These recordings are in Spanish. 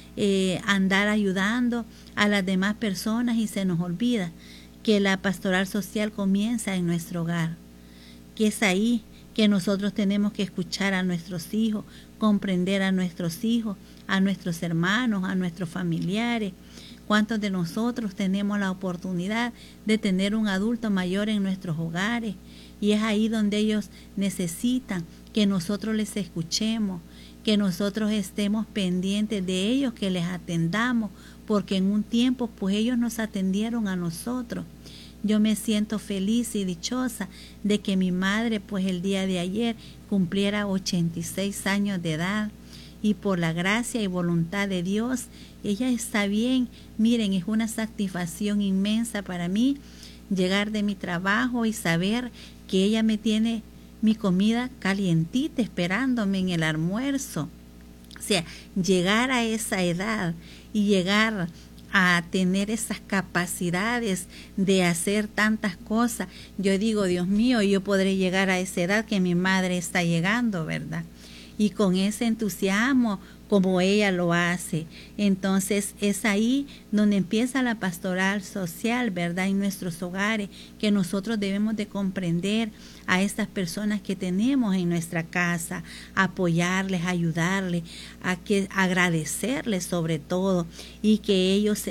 andar ayudando a las demás personas y se nos olvida que la pastoral social comienza en nuestro hogar, que es ahí que nosotros tenemos que escuchar a nuestros hijos, comprender a nuestros hijos, a nuestros hermanos, a nuestros familiares. ¿Cuántos de nosotros tenemos la oportunidad de tener un adulto mayor en nuestros hogares? Y es ahí donde ellos necesitan que nosotros les escuchemos, que nosotros estemos pendientes de ellos, que les atendamos, porque en un tiempo pues ellos nos atendieron a nosotros. Yo me siento feliz y dichosa de que mi madre pues el día de ayer cumpliera 86 años de edad y por la gracia y voluntad de Dios ella está bien. Miren, es una satisfacción inmensa para mí llegar de mi trabajo y saber que ella me tiene mi comida calientita esperándome en el almuerzo. O sea, llegar a esa edad y llegar a tener esas capacidades de hacer tantas cosas. Yo digo, Dios mío, yo podré llegar a esa edad que mi madre está llegando, ¿verdad? Y con ese entusiasmo como ella lo hace. Entonces es ahí donde empieza la pastoral social, ¿verdad? En nuestros hogares, que nosotros debemos de comprender a estas personas que tenemos en nuestra casa, apoyarles, ayudarles, agradecerles sobre todo, y que ellos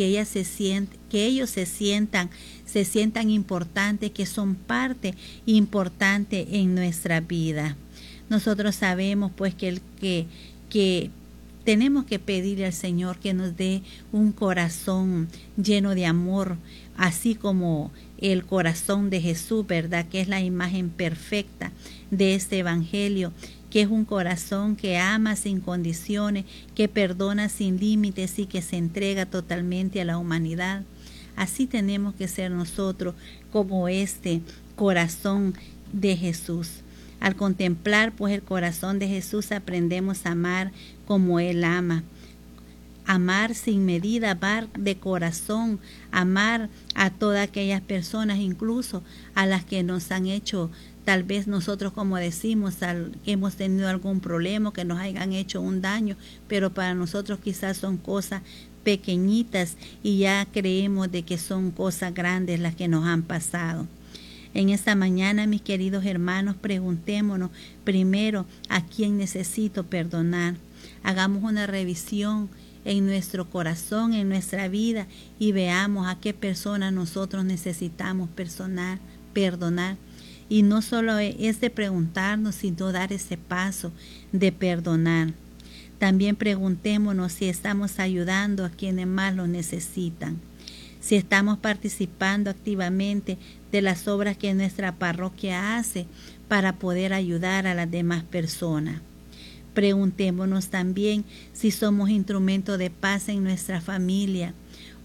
se sientan importantes, que son parte importante en nuestra vida. Nosotros sabemos pues que tenemos que pedirle al Señor que nos dé un corazón lleno de amor, así como el corazón de Jesús, ¿verdad? Que es la imagen perfecta de este evangelio, que es un corazón que ama sin condiciones, que perdona sin límites y que se entrega totalmente a la humanidad. Así tenemos que ser nosotros, como este corazón de Jesús. Al contemplar pues el corazón de Jesús aprendemos a amar como Él ama. Amar sin medida, amar de corazón, amar a todas aquellas personas, incluso a las que nos han hecho, tal vez nosotros como decimos, hemos tenido algún problema, que nos hayan hecho un daño, pero para nosotros quizás son cosas pequeñitas y ya creemos de que son cosas grandes las que nos han pasado. En esta mañana, mis queridos hermanos, preguntémonos primero a quién necesito perdonar. Hagamos una revisión en nuestro corazón, en nuestra vida, y veamos a qué persona nosotros necesitamos perdonar. Y no solo es de preguntarnos, sino dar ese paso de perdonar. También preguntémonos si estamos ayudando a quienes más lo necesitan, si estamos participando activamente de las obras que nuestra parroquia hace para poder ayudar a las demás personas. Preguntémonos también si somos instrumentos de paz en nuestra familia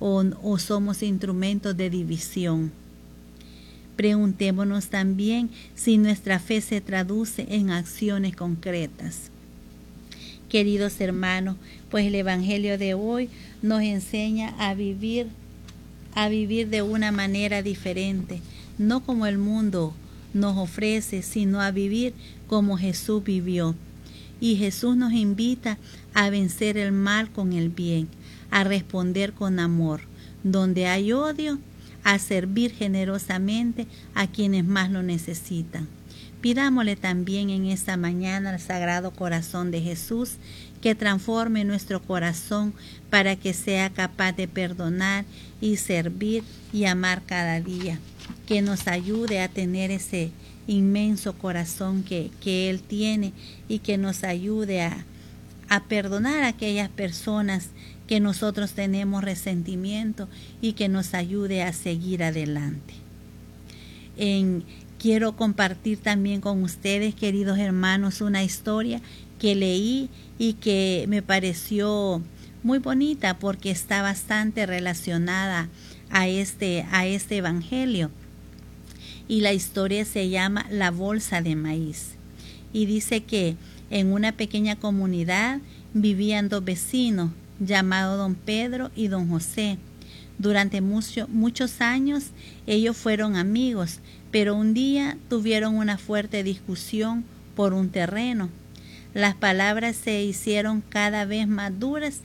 o somos instrumentos de división. Preguntémonos también si nuestra fe se traduce en acciones concretas. Queridos hermanos, pues el Evangelio de hoy nos enseña a vivir de una manera diferente, no como el mundo nos ofrece, sino a vivir como Jesús vivió. Y Jesús nos invita a vencer el mal con el bien, a responder con amor. Donde hay odio, a servir generosamente a quienes más lo necesitan. Pidámosle también en esta mañana al Sagrado Corazón de Jesús que transforme nuestro corazón para que sea capaz de perdonar y servir y amar cada día. Que nos ayude a tener ese inmenso corazón que Él tiene y que nos ayude a perdonar a aquellas personas que nosotros tenemos resentimiento y que nos ayude a seguir adelante. Quiero compartir también con ustedes, queridos hermanos, una historia que leí y que me pareció muy bonita porque está bastante relacionada a este evangelio. Y la historia se llama La bolsa de maíz. Y dice que en una pequeña comunidad vivían dos vecinos llamados don Pedro y don José. Durante muchos años ellos fueron amigos, pero un día tuvieron una fuerte discusión por un terreno. Las palabras se hicieron cada vez más duras